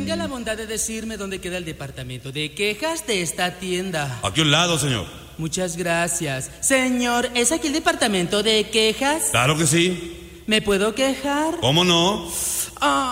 Tenga la bondad de decirme dónde queda el departamento de quejas de esta tienda. Aquí a un lado, señor. Muchas gracias. Señor, ¿es aquí el departamento de quejas? Claro que sí. ¿Me puedo quejar? ¿Cómo no? Ah.